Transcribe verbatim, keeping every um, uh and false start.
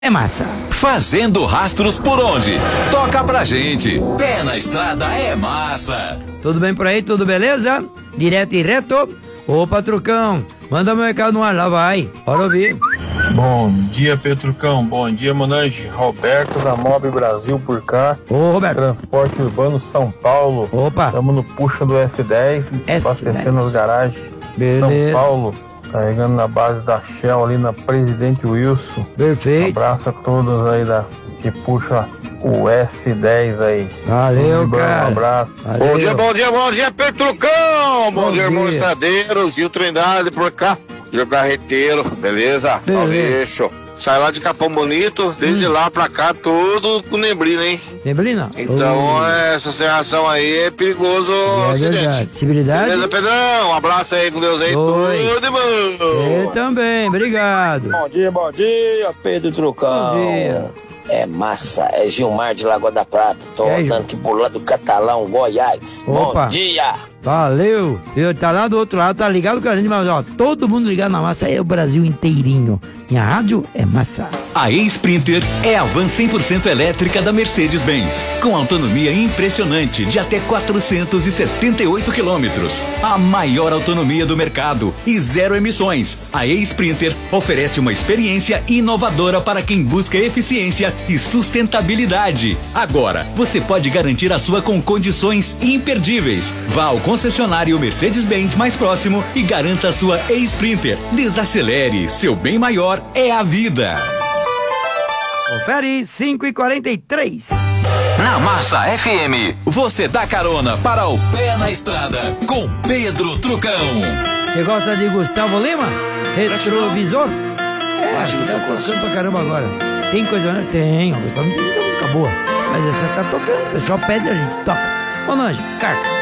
É massa. Fazendo rastros por onde? Toca pra gente. Pé na estrada é massa. Tudo bem por aí? Tudo beleza? Direto e reto? Opa, Trucão, manda meu recado no ar, lá vai. Bora ouvir. Bom dia, Petrucão. Bom dia, Monange. Roberto da Mob Brasil por cá. Ô, Roberto. Transporte Urbano São Paulo. Opa. Estamos no puxa do S dez, abastecendo as garagens. Beleza. São Paulo, carregando na base da Shell ali na Presidente Wilson. Perfeito. Um abraço a todos aí da, que puxa o S dez aí. Valeu, bom, cara. Um abraço. Valeu. Bom dia, bom dia, bom dia, Petrucão. Bom, Bom dia, irmão dia. Estadeiros e o Trindade por cá. Gil Carreteiro, beleza? Beleza. Aleixo. Sai lá de Capão Bonito, desde Hum. lá pra cá, tudo com neblina, hein? Neblina? Então, Ô, essa serração aí é perigoso é acidente. verdade. Civilidade? Beleza, Pedrão? Um abraço aí com Deus aí, Oi. tudo de bom. Eu também, obrigado. Bom dia, bom dia, Pedro Trucão. Bom dia. É massa, é Gilmar de Lagoa da Prata. Tô E aí, andando aqui por lá do Catalão, Goiás. Opa. Bom dia. Valeu. Eu, tá lá do outro lado, tá ligado com a gente, mas ó, todo mundo ligado na massa, é o Brasil inteirinho. E a rádio é massa. A E-Sprinter é a van cem por cento elétrica da Mercedes-Benz, com autonomia impressionante de até quatrocentos e setenta e oito quilômetros. A maior autonomia do mercado e zero emissões. A E-Sprinter oferece uma experiência inovadora para quem busca eficiência e sustentabilidade. Agora, você pode garantir a sua com condições imperdíveis. Vá ao concessionário Mercedes-Benz mais próximo e garanta a sua E-Sprinter. Desacelere, seu bem maior é a vida. Confere cinco e quarenta e três. Na Massa F M, você dá carona para o Pé na Estrada com Pedro Trucão. Você gosta de Gustavo Lima? Retrovisor? É, acho que tá tocando pra caramba agora. Tem coisa, né? Tem, o Gustavo tem muita música boa. Mas essa tá tocando, o pessoal pede a gente, toca. Ô, Nanjo, carca.